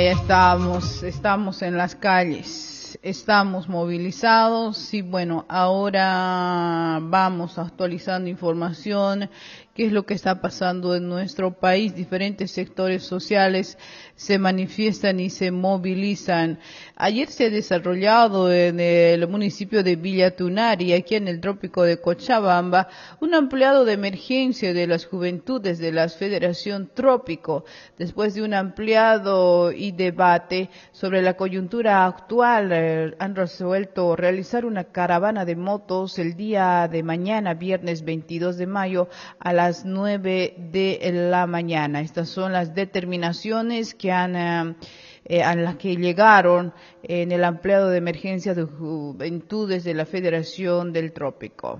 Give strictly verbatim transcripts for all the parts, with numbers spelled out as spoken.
Estamos, estamos en las calles, estamos movilizados y bueno, ahora vamos actualizando información, qué es lo que está pasando en nuestro país. Diferentes sectores sociales se manifiestan y se movilizan. Ayer se ha desarrollado en el municipio de Villa Tunari, aquí en el trópico de Cochabamba, un ampliado de emergencia de las juventudes de la Federación Trópico, después de un ampliado y debate sobre la coyuntura actual. Eh, han resuelto realizar una caravana de motos el día de mañana, viernes veintidós de mayo, a las nueve de la mañana. Estas son las determinaciones que han eh, eh, a las que llegaron en el ampliado de emergencia de juventudes de la Federación del Trópico.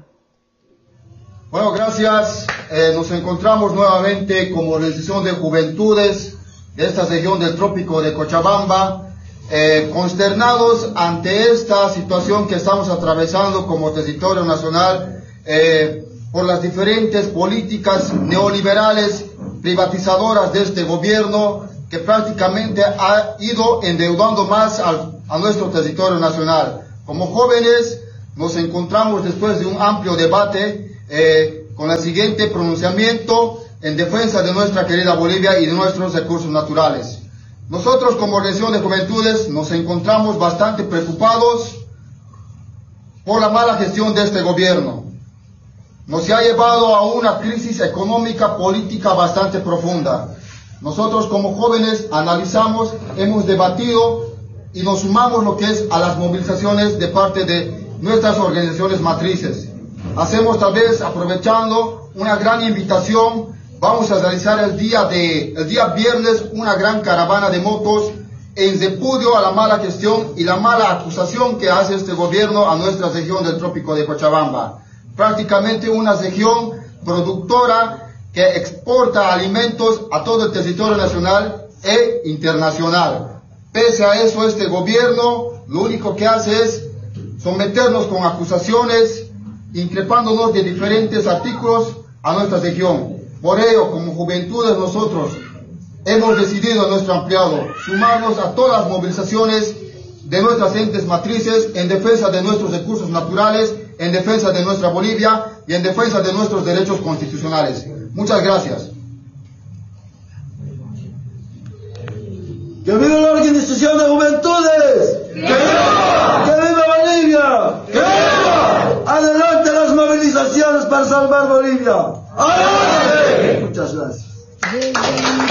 Bueno, gracias. Eh, nos encontramos nuevamente como Organización de Juventudes de esta región del Trópico de Cochabamba, eh, consternados ante esta situación que estamos atravesando como territorio nacional, eh, por las diferentes políticas neoliberales privatizadoras de este gobierno, que prácticamente ha ido endeudando más al, a nuestro territorio nacional. Como jóvenes nos encontramos después de un amplio debate eh, con el siguiente pronunciamiento en defensa de nuestra querida Bolivia y de nuestros recursos naturales. Nosotros como Organización de Juventudes nos encontramos bastante preocupados por la mala gestión de este gobierno. Nos ha llevado a una crisis económica, política bastante profunda. Nosotros como jóvenes analizamos, hemos debatido y nos sumamos lo que es a las movilizaciones de parte de nuestras organizaciones matrices. Hacemos tal vez, aprovechando una gran invitación, vamos a realizar el día, de, el día viernes una gran caravana de motos en repudio a la mala gestión y la mala acusación que hace este gobierno a nuestra región del Trópico de Cochabamba. Prácticamente una región productora que exporta alimentos a todo el territorio nacional e internacional. Pese a eso, este gobierno lo único que hace es someternos con acusaciones, increpándonos de diferentes artículos a nuestra región. Por ello, como juventudes, nosotros hemos decidido en nuestro ampliado sumarnos a todas las movilizaciones de nuestras entes matrices en defensa de nuestros recursos naturales, en defensa de nuestra Bolivia y en defensa de nuestros derechos constitucionales. Muchas gracias. ¡Que viva la Organización de Juventudes! ¡Que viva! ¡Que viva Bolivia! ¡Que viva! ¡Adelante las movilizaciones para salvar Bolivia! ¡Adelante! Muchas gracias.